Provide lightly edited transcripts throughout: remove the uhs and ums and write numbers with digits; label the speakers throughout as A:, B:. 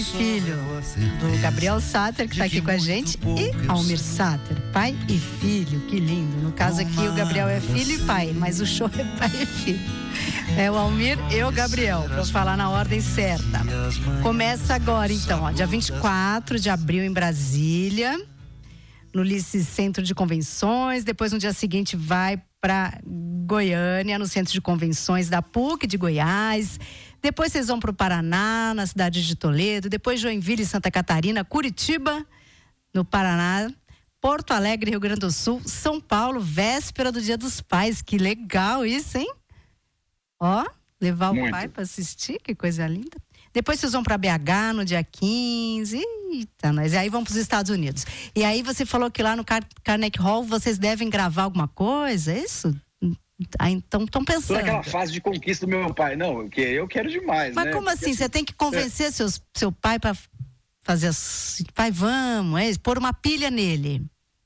A: Filho do Gabriel Satter, que está aqui com a gente, e Almir Satter, pai e filho, que lindo. No caso aqui o Gabriel é filho e pai, mas o show é pai e filho. É o Almir e o Gabriel, para falar na ordem certa. Começa agora então, dia 24 de abril em Brasília, no Lice Centro de Convenções. Depois no dia seguinte vai para Goiânia, no Centro de Convenções da PUC de Goiás. Depois vocês vão para o Paraná, na cidade de Toledo. Depois Joinville, Santa Catarina, Curitiba, no Paraná, Porto Alegre, Rio Grande do Sul, São Paulo, véspera do Dia dos Pais. Que legal isso, hein? Ó, levar o pai para assistir, que coisa linda. Depois vocês vão para BH no dia 15. Eita, nós. E aí vão para os Estados Unidos. E aí você falou que lá no Carnegie Hall vocês devem gravar alguma coisa, é isso? Então estão pensando.
B: Toda aquela fase de conquista do meu pai. Não, que eu quero demais,
A: mas
B: né?
A: Como assim? Você tem que convencer seu pai para fazer assim, pai, vamos, pôr uma pilha nele.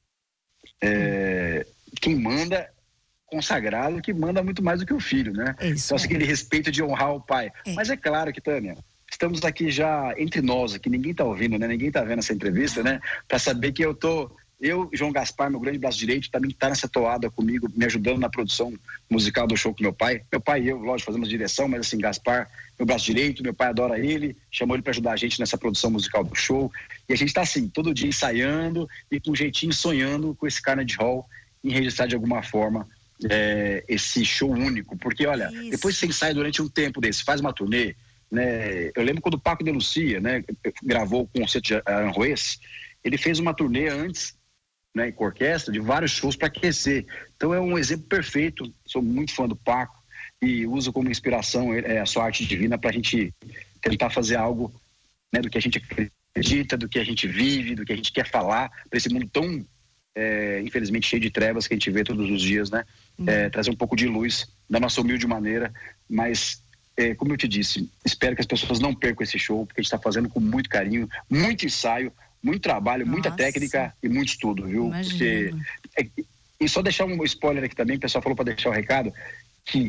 B: Quem manda, consagrado, que manda muito mais do que o filho, né? Então, aquele respeito de honrar o pai. Mas é claro que, Tânia, estamos aqui já entre nós, aqui ninguém tá ouvindo, né? Ninguém tá vendo essa entrevista, né? Para saber que eu, João Gaspar, meu grande braço direito, também tá nessa toada comigo, me ajudando na produção musical do show com meu pai. Meu pai e eu, lógico, fazemos direção, mas assim, Gaspar, meu braço direito, meu pai adora ele, chamou ele para ajudar a gente nessa produção musical do show. E a gente tá assim, todo dia ensaiando e com um jeitinho sonhando com esse Carnegie Hall em registrar de alguma forma esse show único. Porque, olha, depois você ensaia durante um tempo desse, faz uma turnê, né? Eu lembro quando o Paco de Lucia, né, gravou o concerto de Aranjuez, ele fez uma turnê antes, né, com orquestra, de vários shows para aquecer. Então é um exemplo perfeito. Sou muito fã do Paco e uso como inspiração a sua arte divina para a gente tentar fazer algo, né, do que a gente acredita, do que a gente vive, do que a gente quer falar para esse mundo tão infelizmente cheio de trevas que a gente vê todos os dias, né? Trazer um pouco de luz da nossa humilde maneira, mas como eu te disse, espero que as pessoas não percam esse show, porque a gente está fazendo com muito carinho, muito ensaio, muito trabalho, muita técnica e muito estudo, viu? Porque, e só deixar um spoiler aqui também, o pessoal falou para deixar o recado, que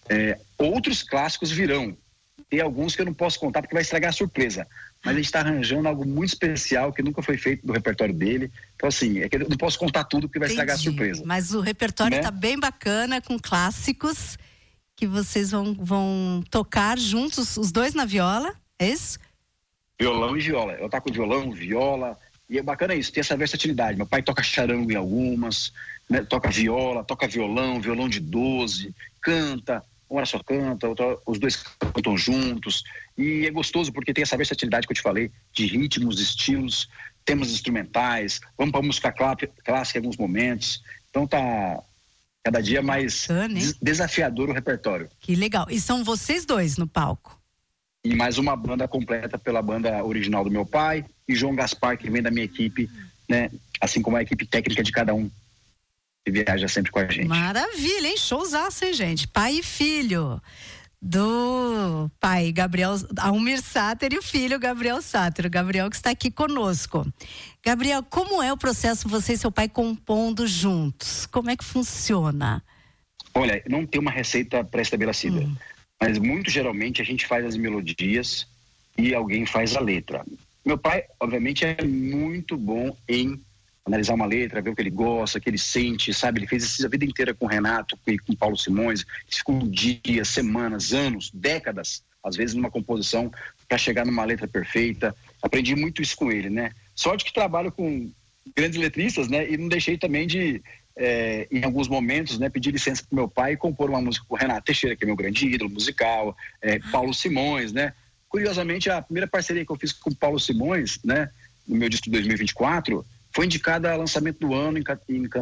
B: outros clássicos virão. Tem alguns que eu não posso contar porque vai estragar a surpresa. Mas a gente está arranjando algo muito especial que nunca foi feito do repertório dele. Então, assim, que eu não posso contar tudo porque vai estragar a surpresa.
A: Mas o repertório está bem bacana, com clássicos que vocês vão tocar juntos, os dois na viola, é isso?
B: Violão e viola. Eu toco violão, viola, e é bacana isso, tem essa versatilidade. Meu pai toca charango em algumas, né? Toca viola, toca violão de 12, canta, uma hora só canta, outra, os dois cantam juntos, e é gostoso porque tem essa versatilidade que eu te falei, de ritmos, estilos, temas instrumentais, vamos para música clássica em alguns momentos, então tá cada dia mais desafiador o repertório.
A: Que legal, e são vocês dois no palco?
B: E mais uma banda completa pela banda original do meu pai e João Gaspar, que vem da minha equipe, né? Assim como a equipe técnica de cada um que viaja sempre com a gente.
A: Maravilha, hein? Showzaço, hein, gente? Pai e filho do pai Gabriel Almir Satter e o filho Gabriel Satter, o Gabriel que está aqui conosco. Gabriel, como é o processo você e seu pai compondo juntos? Como é que funciona?
B: Olha, não tem uma receita pré-estabelecida. Mas muito geralmente a gente faz as melodias e alguém faz a letra. Meu pai, obviamente, é muito bom em analisar uma letra, ver o que ele gosta, o que ele sente, sabe? Ele fez isso a vida inteira com o Renato e com o Paulo Simões. Ficou dias, semanas, anos, décadas, às vezes numa composição, para chegar numa letra perfeita. Aprendi muito isso com ele, né? Sorte que trabalho com grandes letristas, né? E não deixei também de... em alguns momentos, né, pedir licença pro meu pai e compor uma música com o Renato Teixeira, que é meu grande ídolo musical, Paulo Simões, né? Curiosamente, a primeira parceria que eu fiz com o Paulo Simões, né, no meu disco de 2024, foi indicada a lançamento do ano em